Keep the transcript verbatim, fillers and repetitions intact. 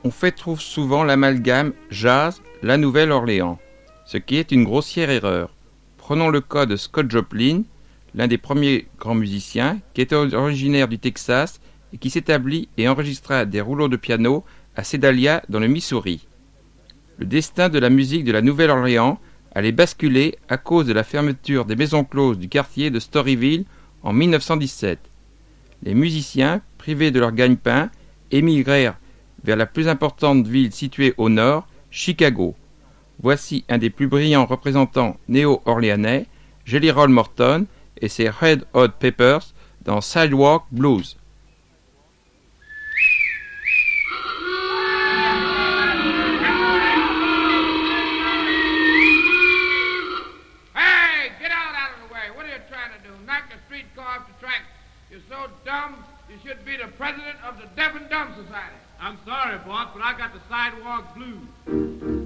on fait trop souvent l'amalgame jazz, la Nouvelle-Orléans, ce qui est une grossière erreur. Prenons le cas de Scott Joplin, l'un des premiers grands musiciens, qui était originaire du Texas et qui s'établit et enregistra des rouleaux de piano à Sedalia dans le Missouri. Le destin de la musique de la Nouvelle-Orléans allait basculer à cause de la fermeture des maisons closes du quartier de Storyville en mille neuf cent dix-sept. Les musiciens, privés de leur gagne-pain, émigrèrent vers la plus importante ville située au nord, Chicago. Voici un des plus brillants représentants néo-orléanais, Jelly Roll Morton et ses Red Hot Peppers dans Sidewalk Blues. Hey, get out out of the way. What are you trying to do? Knock the streetcar off the track? You're so dumb, you should be the president of the Deaf and Dumb Society. I'm sorry, boss, but I got the sidewalk blues.